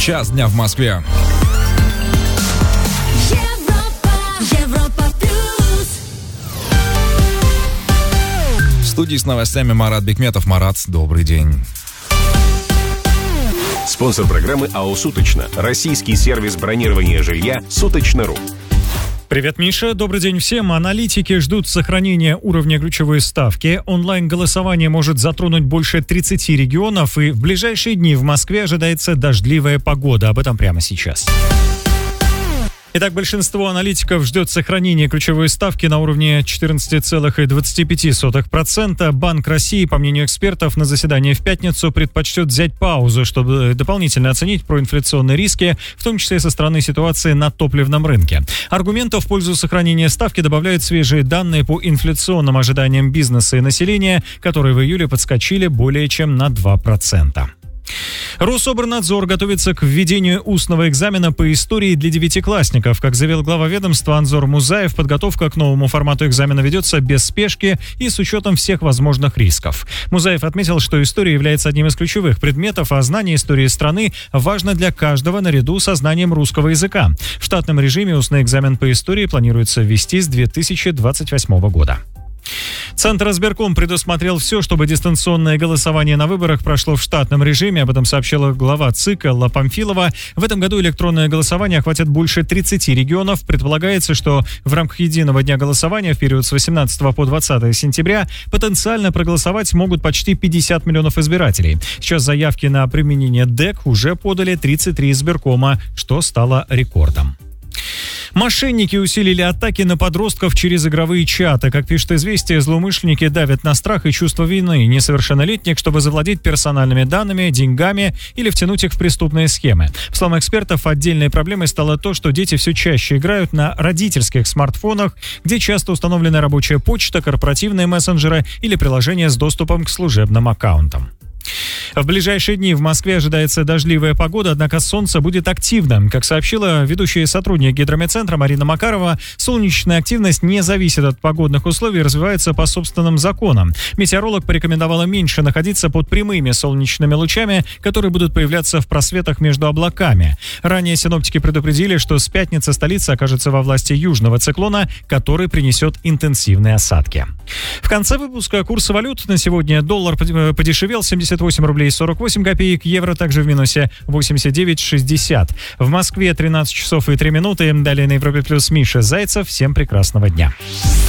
Час дня в Москве. В студии с новостями Марат Бекметов. Марат, добрый день. Спонсор программы АО «Суточно». Российский сервис бронирования жилья «Суточно.ру». Привет, Миша. Добрый день всем. Аналитики ждут сохранения уровня ключевой ставки. Онлайн-голосование может затронуть больше 30 регионов, и в ближайшие дни в Москве ожидается дождливая погода. Об этом прямо сейчас. Итак, большинство аналитиков ждет сохранения ключевой ставки на уровне 14,25%. Банк России, по мнению экспертов, на заседании в пятницу предпочтет взять паузу, чтобы дополнительно оценить проинфляционные риски, в том числе со стороны ситуации на топливном рынке. Аргументов в пользу сохранения ставки добавляют свежие данные по инфляционным ожиданиям бизнеса и населения, которые в июле подскочили более чем на 2%. Рособорнадзор готовится к введению устного экзамена по истории для девятиклассников. Как заявил глава ведомства Анзор Музаев, подготовка к новому формату экзамена ведется без спешки и с учетом всех возможных рисков. Музаев отметил, что история является одним из ключевых предметов, а знание истории страны важно для каждого наряду со знанием русского языка. В штатном режиме устный экзамен по истории планируется ввести с 2028 года. Центр избирком предусмотрел все, чтобы дистанционное голосование на выборах прошло в штатном режиме. Об этом сообщила глава ЦИК Элла Памфилова. В этом году электронное голосование охватит больше 30 регионов. Предполагается, что в рамках единого дня голосования в период с 18 по 20 сентября потенциально проголосовать могут почти 50 миллионов избирателей. Сейчас заявки на применение ДЭК уже подали 33 избиркома, что стало рекордом. Мошенники усилили атаки на подростков через игровые чаты. Как пишет «Известия», злоумышленники давят на страх и чувство вины несовершеннолетних, чтобы завладеть персональными данными, деньгами или втянуть их в преступные схемы. По словам экспертов, отдельной проблемой стало то, что дети все чаще играют на родительских смартфонах, где часто установлена рабочая почта, корпоративные мессенджеры или приложения с доступом к служебным аккаунтам. В ближайшие дни в Москве ожидается дождливая погода, однако солнце будет активным. Как сообщила ведущая сотрудник гидрометцентра Марина Макарова, солнечная активность не зависит от погодных условий и развивается по собственным законам. Метеоролог порекомендовала меньше находиться под прямыми солнечными лучами, которые будут появляться в просветах между облаками. Ранее синоптики предупредили, что с пятницы столица окажется во власти южного циклона, который принесет интенсивные осадки. В конце выпуска курсы валют на сегодня: доллар подешевел 78 рублей 48 копеек, евро также в минусе 89,60. В Москве 13 часов и 3 минуты. Далее на Европе Плюс Миша Зайцев. Всем прекрасного дня.